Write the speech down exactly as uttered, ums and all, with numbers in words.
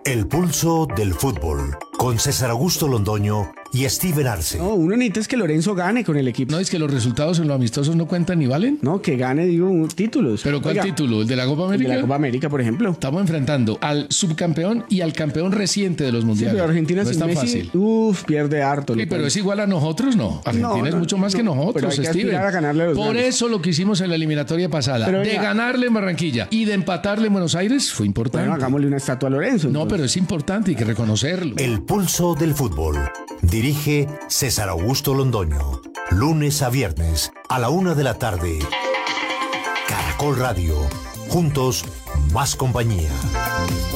El pulso del fútbol, con César Augusto Londoño y Steven Arce. No, uno necesita es que Lorenzo gane con el equipo. No, es que los resultados en los amistosos no cuentan ni valen. No, que gane, digo, títulos. ¿Pero cuál Oiga, título? ¿El de la Copa América? El de la Copa América, por ejemplo. Estamos enfrentando al subcampeón y al campeón reciente de los Sí, mundiales. pero Argentina no es sin tan Messi, fácil. uf, pierde harto. Sí, lo pero cual. es igual a nosotros, no. Argentina No, es no, mucho más no, que pero nosotros, hay que Steven. aspirar a ganarle a los Por grandes. eso lo que hicimos en la eliminatoria pasada, Pero de venga. ganarle en Barranquilla y de empatarle en Buenos Aires, fue importante. Bueno, hagámosle una estatua a Lorenzo. No, entonces. pero es importante, hay que reconocerlo. El pulso del fútbol. Dirige César Augusto Londoño. Lunes a viernes a la una de la tarde. Caracol Radio. Juntos, más compañía.